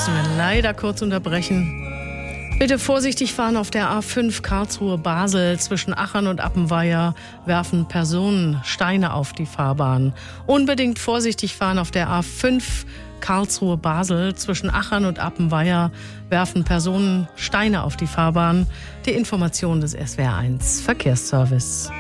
müssen wir leider kurz unterbrechen. Bitte vorsichtig fahren auf der A5 Karlsruhe-Basel. Zwischen Achern und Appenweier werfen Personen Steine auf die Fahrbahn. Unbedingt vorsichtig fahren auf der A5 Karlsruhe-Basel. Zwischen Achern und Appenweier werfen Personen Steine auf die Fahrbahn. Die Information des SWR1 Verkehrsservice.